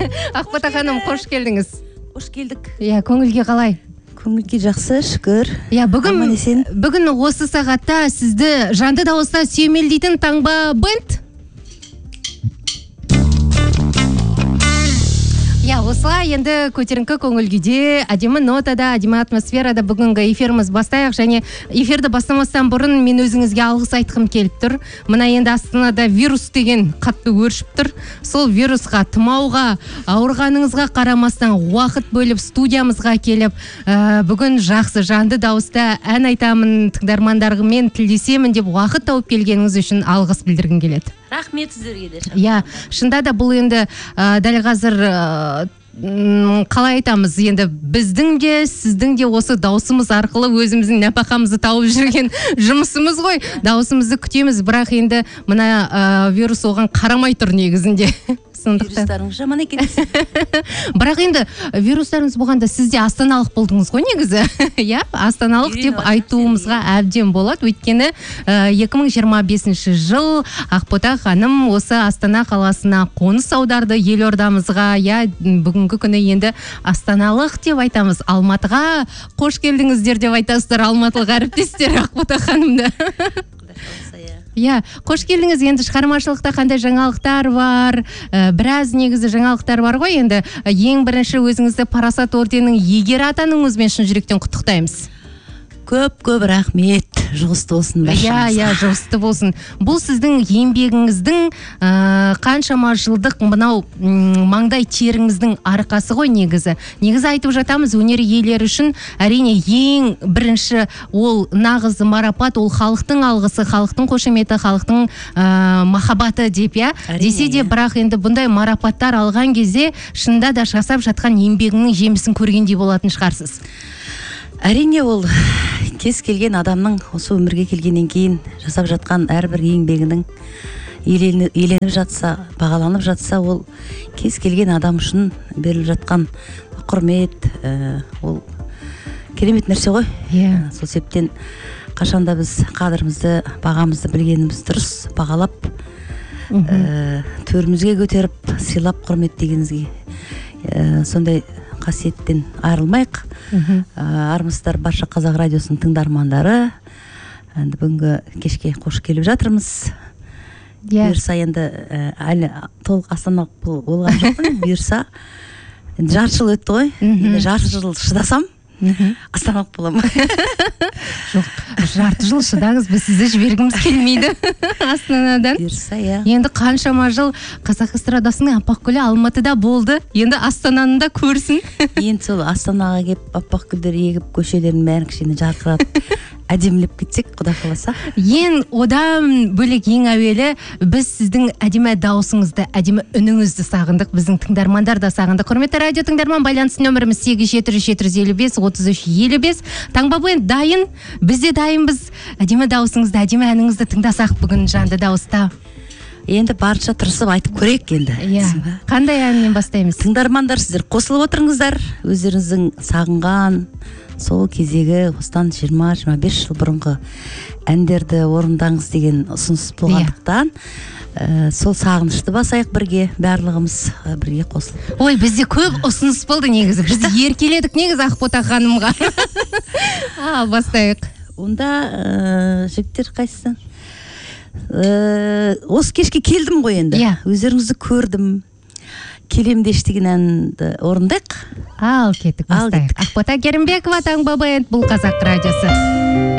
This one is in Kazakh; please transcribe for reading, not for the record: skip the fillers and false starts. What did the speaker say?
Ақбота ханым, қош келдіңіз. Қош келдік. Иә, көңілге қалай? Көңілге жақсы, шүкір. Иә, бүгін осы сағатта сізді жанды дауыста сүйемелдейтін таңба бенд. Иә, осылай енді көтеріңкі көңіл күйде, әдемі нотада, әдемі атмосферада бүгінгі эфиріміз бастайық, және эфирді бастамастан бұрын мен өзіңізге алғыс айтқым келіп тұр. Мына енді Астанада вирус деген қатты өршіп тұр. Сол вирусқа, тұмауға, ауырғаныңызға қарамастан уақыт бөліп студиямызға келіп, бүгін жақсы жанды дауыста ән айтамын, тыңдармандарыммен тілдесемін деп уақыт тауып келгеніңіз үшін алғыс білдіргім келеді. Рахмет сіздерге де. Иә, шында да бұл енді дәл қазір қалай айтамыз, енді біздің де, сіздің де осы даусымыз арқылы өзіміздің нәпақамызды тауып жүрген жұмысымыз ғой. Даусымызды күтеміз, бірақ енді мына вирус оған қарамай тұр негізінде. Вирустарыңыз жаман екен. Бірақ енді вирустарыңыз болғанда сіз де астаналық болдыңыз ғой негізі. Иә, астаналық деп айтуымызға әбден болады. Өйткені 2025 жыл Ақбота ханым осы Астана қаласына қоныс аударды, елордамызға. Иә, бүгінгі күні енді астаналық деп айтамыз. Алматыға қош келдіңіздер деп айтасыздар, алматылық әріптестер Ақбота ханымды. Иә, қош келдіңіз. Енді шығармашылықта қандай жаңалықтар бар? Біраз негізі жаңалықтар бар ғой. Енді ең бірінші өзіңізді Парасат орденінің иегері атануыңызбен шын жүректен құттықтаймыз. Көп рахмет. Жұғысты болсын баршаңызға. Иә, жұғысты болсын. Бұл сіздің еңбегіңіздің қаншама жылдық мынау маңдай теріңіздің арқасы ғой негізі. Негізі айтып жатамыз, өнер иелері үшін әрине ең бірінші ол нағыз марапат, ол халықтың алғысы, халықтың қошеметі, халықтың махаббаты деп, иә. Десе де, бірақ енді бұндай марапаттар алған кезде шында да жасап жатқан еңбегіңнің жемісін көргендей болатын шығарсыз. Әрине, ол кез келген адамның осы өмірге келгеннен кейін жасап жатқан әрбір еңбегінің еленіп жатса, бағаланып жатса, ол кез келген адам үшін беріліп жатқан құрмет, ол керемет нәрсе ғой. Сол себептен қашанда біз қадірімізді, бағамызды білгеніміз дұрыс, бағалап, төрімізге көтеріп, сыйлап құрметтегенімізге сондай қасиеттен айырылмайық. Армысыздар барша Қазақ радиосының тыңдармандары. Енді бүгінгі кешке қош келіп жатырмыз. Бұйырса енді әлі толық астаналық болған жоқ. Бұйырса енді жарты жыл өтті ғой. Енді жарты жыл шыдасам астаналық боламын. Жоқ, жарты жыл шыдаңыз, біз сізді жібергіміз келмейді Астанадан. Бұйырса, иә. Енді қаншама жыл қазақ эстрадасының аппақ гүлі Алматыда болды. Енді Астананы да көрсін. Енді сол Астанаға келіп аппақ гүлдер егіп, көшелерін бәрін кішкене жарқыратып әдемілеп кетсек, Құда қаласа. Ең одан бөлек ең әуелі біз сіздің әдемі даусыңызды, әдемі үніңізді сағындық, біздің тыңдармандар да сағындық. Құрметті радио тыңдарман, байланыс нөміріміз 87-755-3355. Таңба бенд дайын, біз де дайынбыз. Әдемі даусыңызды, әдемі әніңізді тыңдасақ бүгін жанды дауыста. Енді барынша тырысып айтып көрейік енді. Қандай әннен бастаймыз? Тыңдармандар, сіздер қосылып отырыңыздар. Өздеріңіздің сағынған сол кезегі осыдан 20-25 жыл бұрынғы әндерді орындаңыз деген ұсыныс болғандықтан сол сағынышты басайық бірге, барлығымыз бірге қосылып. Ой, бізде көп ұсыныс болды негізі. Біз еркеледік негізі Ақбота ханымға. Бастайық. Онда жігіттер қайсысы? Осы кешке келдім ғой енді. Өздеріңізді көрдім. Келемдеш деген әнді орындайық. Ал кеттік, бастайық. Ақбота Керімбекова, Таңба бенд, бұл Қазақ радиосы.